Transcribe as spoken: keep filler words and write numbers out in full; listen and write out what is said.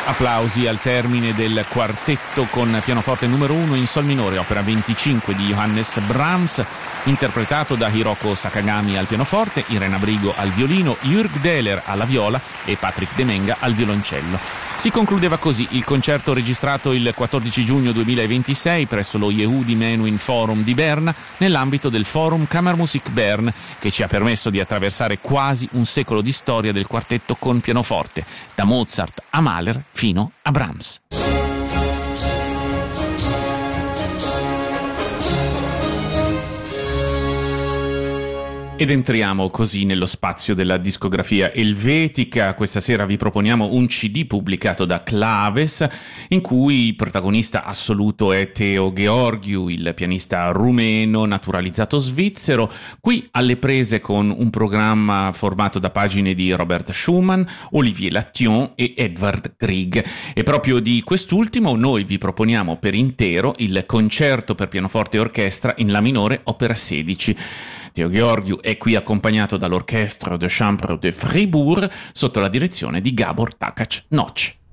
Applausi al termine del quartetto con pianoforte numero uno in sol minore, opera venticinque di Johannes Brahms, interpretato da Hiroko Sakagami al pianoforte, Irena Brigo al violino, Jürg Dehler alla viola e Patrick Demenga al violoncello. Si concludeva così il concerto registrato il quattordici giugno duemilaventisei presso lo Yehudi Menuhin Forum di Berna nell'ambito del Forum Kammermusik Bern, che ci ha permesso di attraversare quasi un secolo di storia del quartetto con pianoforte, da Mozart a Mahler fino a Brahms. Ed entriamo così nello spazio della discografia elvetica. Questa sera vi proponiamo un C D pubblicato da Claves, in cui il protagonista assoluto è Theo Gheorghiu, il pianista rumeno naturalizzato svizzero, qui alle prese con un programma formato da pagine di Robert Schumann, Olivier Lattion e Edvard Grieg. E proprio di quest'ultimo noi vi proponiamo per intero il concerto per pianoforte e orchestra in La minore, opera sedici. Theo Gheorghiu è qui accompagnato dall'Orchestre de Chambre de Fribourg sotto la direzione di Gabor Takacs Nocs.